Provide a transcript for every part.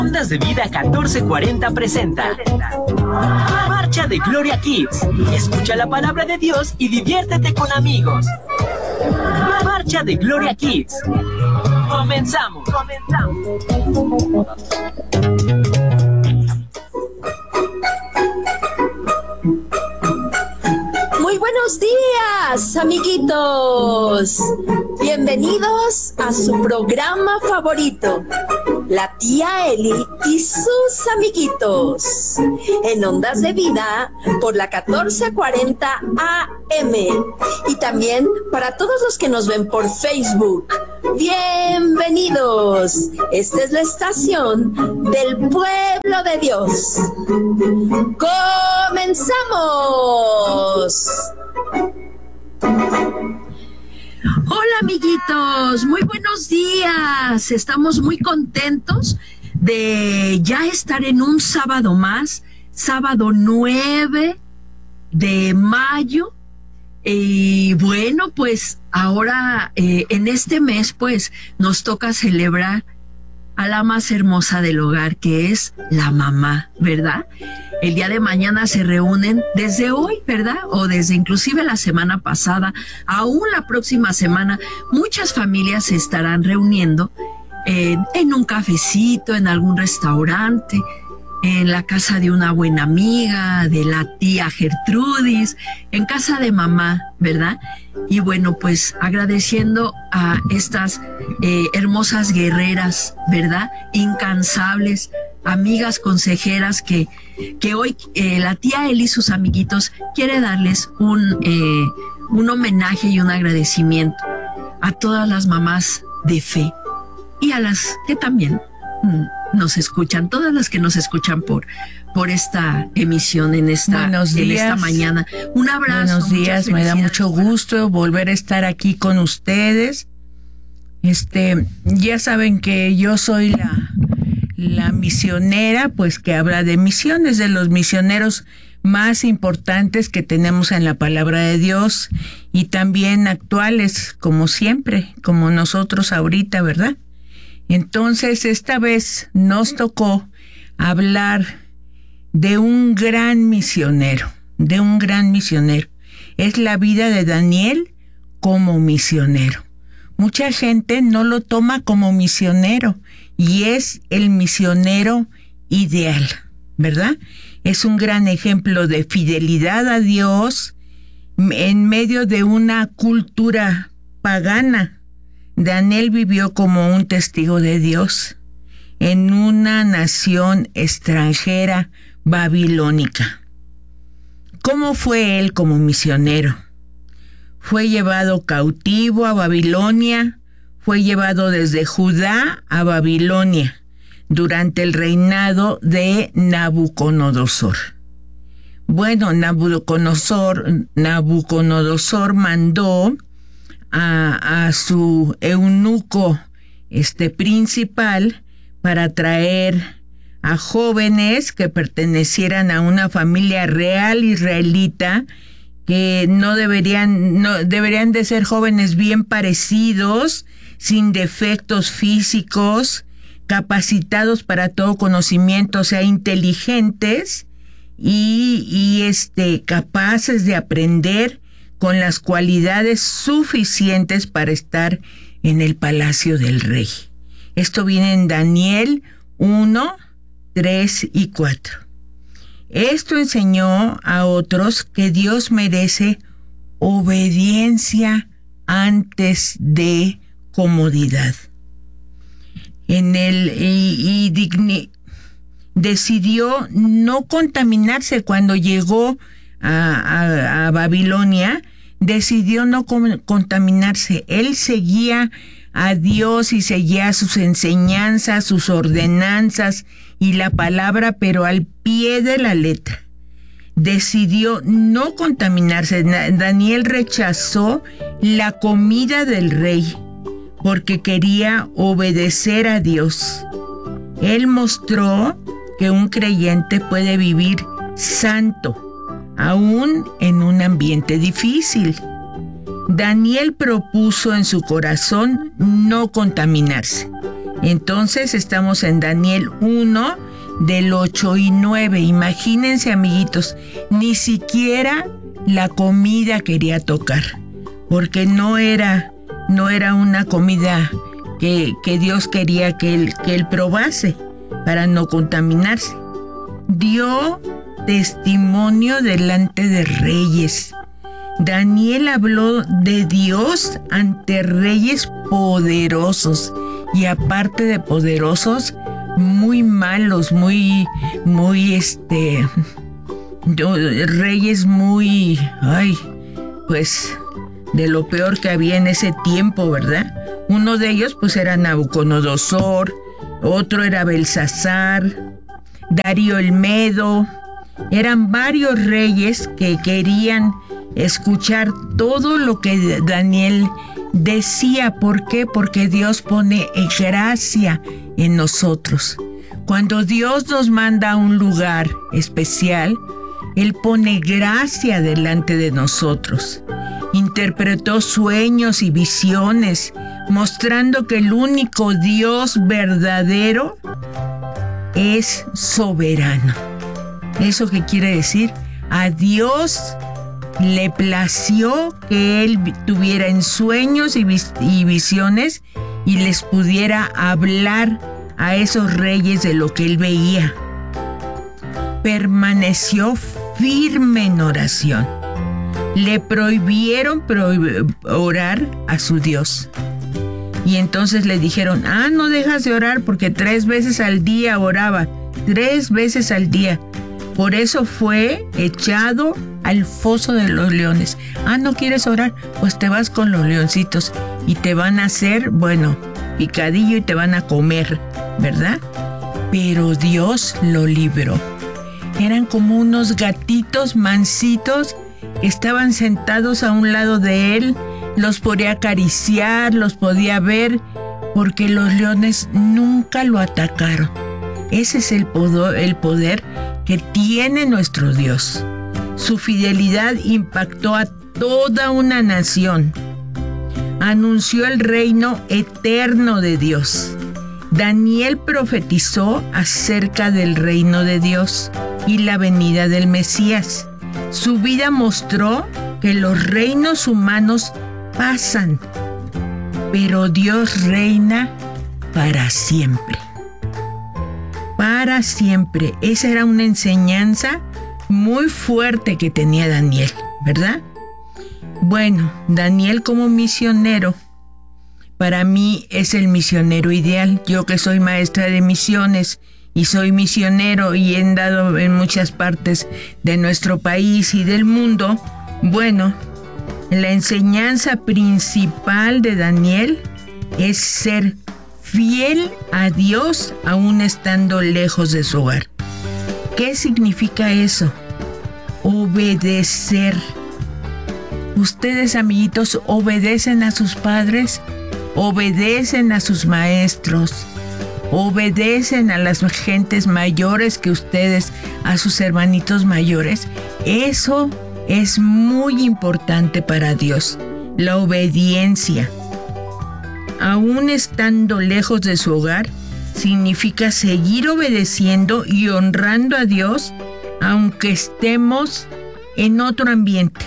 Ondas de Vida 1440 presenta Marcha de Gloria Kids. Escucha la palabra de Dios y diviértete con amigos. Marcha de Gloria Kids. Comenzamos. Muy buenos días, amiguitos. Bienvenidos a su programa favorito, La Tía Eli y sus amiguitos, en Ondas de Vida por la 1440 AM y también para todos los que nos ven por Facebook. Bienvenidos. Esta es la estación del pueblo de Dios. ¡Comenzamos! Hola amiguitos, muy buenos días. Estamos muy contentos de ya estar en un sábado más, sábado 9 de mayo. Y bueno, pues ahora en este mes pues nos toca celebrar a la más hermosa del hogar, que es la mamá, ¿verdad? El día de mañana se reúnen desde hoy, ¿verdad? O desde inclusive la semana pasada, aún la próxima semana, muchas familias se estarán reuniendo en un cafecito, en algún restaurante, en la casa de una buena amiga, de la tía Gertrudis, en casa de mamá, ¿verdad? Y bueno, pues agradeciendo a estas hermosas guerreras, ¿verdad? Incansables, amigas consejeras que hoy la tía Eli y sus amiguitos quiere darles un homenaje y un agradecimiento a todas las mamás de fe y a las que también nos escuchan, todas las que nos escuchan por esta emisión en esta mañana. Un abrazo. Buenos días, me da mucho gusto volver a estar aquí con ustedes. Ya saben que yo soy la misionera, pues que habla de misiones, de los misioneros más importantes que tenemos en la palabra de Dios y también actuales, como siempre, como nosotros ahorita, ¿verdad? Entonces, esta vez nos tocó hablar de un gran misionero, Es la vida de Daniel como misionero. Mucha gente no lo toma como misionero y es el misionero ideal, ¿verdad? Es un gran ejemplo de fidelidad a Dios en medio de una cultura pagana. Daniel vivió como un testigo de Dios en una nación extranjera babilónica. ¿Cómo fue él como misionero? Fue llevado cautivo a Babilonia, fue llevado desde Judá a Babilonia durante el reinado de Nabucodonosor. Bueno, Nabucodonosor mandó a su eunuco principal para traer a jóvenes que pertenecieran a una familia real israelita, que deberían de ser jóvenes bien parecidos, sin defectos físicos, capacitados para todo conocimiento, o sea, inteligentes y capaces de aprender con las cualidades suficientes para estar en el palacio del rey. Esto viene en Daniel 1, 3 y 4. Esto enseñó a otros que Dios merece obediencia antes de comodidad. Decidió no contaminarse cuando llegó a Babilonia. Decidió no contaminarse. Él seguía a Dios y seguía sus enseñanzas, sus ordenanzas y la palabra, pero al pie de la letra. Decidió no contaminarse. Daniel rechazó la comida del rey porque quería obedecer a Dios. Él mostró que un creyente puede vivir santo, aún en un ambiente difícil. Daniel propuso en su corazón no contaminarse. Entonces estamos en Daniel 1, del 8 y 9. Imagínense, amiguitos, ni siquiera la comida quería tocar, porque no era una comida que Dios quería que él probase para no contaminarse. Dio testimonio delante de reyes. Daniel habló de Dios ante reyes poderosos, y aparte de poderosos, muy malos, reyes muy, pues de lo peor que había en ese tiempo, ¿verdad? Uno de ellos pues era Nabucodonosor, otro era Belsasar, Darío el Medo. Eran varios reyes que querían escuchar todo lo que Daniel decía. ¿Por qué? Porque Dios pone gracia en nosotros. Cuando Dios nos manda a un lugar especial, Él pone gracia delante de nosotros. Interpretó sueños y visiones, mostrando que el único Dios verdadero es soberano. ¿Eso qué quiere decir? A Dios le plació que Él tuviera en sueños y visiones y les pudiera hablar a esos reyes de lo que Él veía. Permaneció firme en oración. Le prohibieron orar a su Dios. Y entonces le dijeron, no dejas de orar, porque 3 veces al día oraba. 3 veces al día. Por eso fue echado al foso de los leones. ¿No quieres orar? Pues te vas con los leoncitos y te van a hacer, picadillo y te van a comer, ¿verdad? Pero Dios lo libró. Eran como unos gatitos mansitos que estaban sentados a un lado de él. Los podía acariciar, los podía ver, porque los leones nunca lo atacaron. Ese es el poder que tiene nuestro Dios. Su fidelidad impactó a toda una nación. Anunció el reino eterno de Dios. Daniel profetizó acerca del reino de Dios y la venida del Mesías. Su vida mostró que los reinos humanos pasan, pero Dios reina para siempre. Para siempre. Esa era una enseñanza muy fuerte que tenía Daniel, ¿verdad? Bueno, Daniel como misionero, para mí es el misionero ideal. Yo que soy maestra de misiones y soy misionero y he andado en muchas partes de nuestro país y del mundo, la enseñanza principal de Daniel es ser fiel a Dios aún estando lejos de su hogar. ¿Qué significa eso? Obedecer. Ustedes, amiguitos, obedecen a sus padres, obedecen a sus maestros, obedecen a las gentes mayores que ustedes, a sus hermanitos mayores. Eso es muy importante para Dios, la obediencia. Aún estando lejos de su hogar, significa seguir obedeciendo y honrando a Dios, aunque estemos en otro ambiente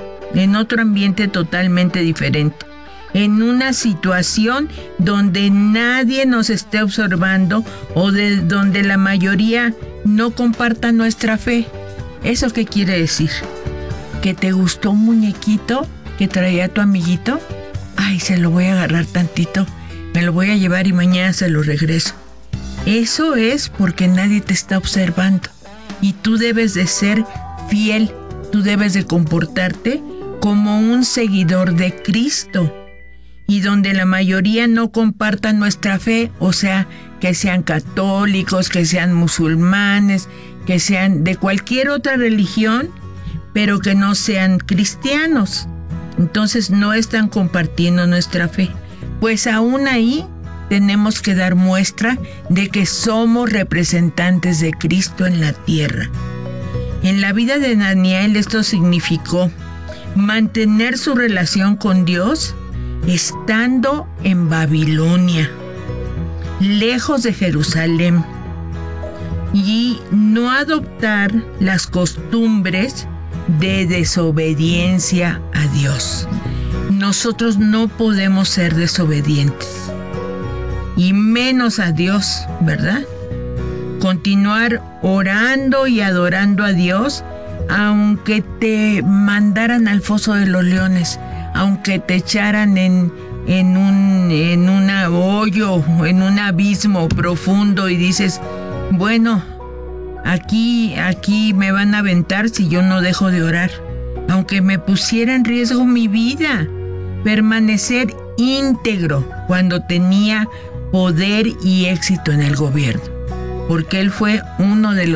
totalmente diferente, en una situación donde nadie nos esté observando o donde la mayoría no comparta nuestra fe. ¿Eso qué quiere decir? ¿Que te gustó un muñequito que traía tu amiguito? Se lo voy a agarrar tantito, me lo voy a llevar y mañana se lo regreso. Eso es porque nadie te está observando y tú debes de ser fiel, tú debes de comportarte como un seguidor de Cristo, y donde la mayoría no compartan nuestra fe, o sea, que sean católicos, que sean musulmanes, que sean de cualquier otra religión, pero que no sean cristianos. Entonces no están compartiendo nuestra fe. Pues aún ahí tenemos que dar muestra de que somos representantes de Cristo en la tierra. En la vida de Daniel esto significó mantener su relación con Dios estando en Babilonia. lejos de Jerusalén, y no adoptar las costumbres de desobediencia a Dios. Nosotros no podemos ser desobedientes, y menos a Dios, ¿verdad? Continuar orando y adorando a Dios, aunque te mandaran al foso de los leones, aunque te echaran en un hoyo, en un abismo profundo, y dices, bueno, aquí me van a aventar si yo no dejo de orar, aunque me pusiera en riesgo mi vida. Permanecer íntegro cuando tenía poder y éxito en el gobierno, porque él fue uno de los